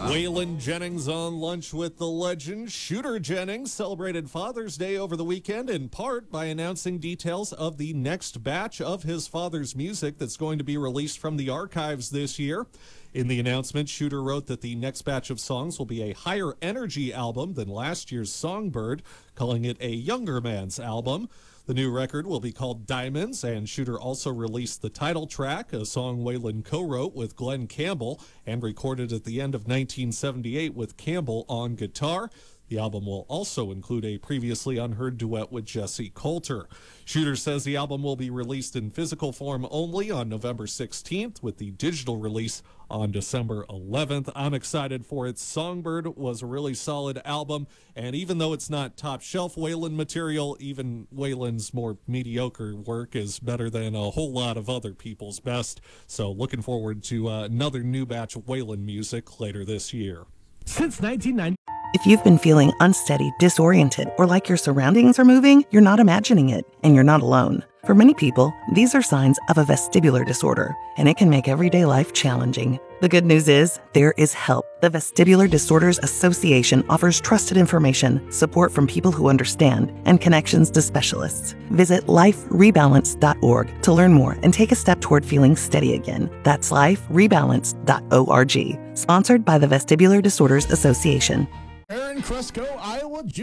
Waylon Jennings on Lunch with the Legend. Shooter Jennings celebrated Father's Day over the weekend in part by announcing details of the next batch of his father's music that's going to be released from the archives this year. In the announcement, Shooter wrote that the next batch of songs will be a higher energy album than last year's Songbird, calling it a younger man's album. The new record will be called Diamonds, and Shooter also released the title track, a song Waylon co-wrote with Glenn Campbell and recorded at the end of 1978 with Campbell on guitar. The album will also include a previously unheard duet with Jesse Coulter. Shooter says the album will be released in physical form only on November 16th, with the digital release on December 11th. I'm excited for it. Songbird was a really solid album, and even though it's not top-shelf Waylon material, even Waylon's more mediocre work is better than a whole lot of other people's best. So looking forward to another new batch of Waylon music later this year. Since 1990. If you've been feeling unsteady, disoriented, or like your surroundings are moving, you're not imagining it, and you're not alone. For many people, these are signs of a vestibular disorder, and it can make everyday life challenging. The good news is, there is help. The Vestibular Disorders Association offers trusted information, support from people who understand, and connections to specialists. Visit liferebalance.org to learn more and take a step toward feeling steady again. That's liferebalance.org. Sponsored by the Vestibular Disorders Association. Aaron Cresco, Iowa.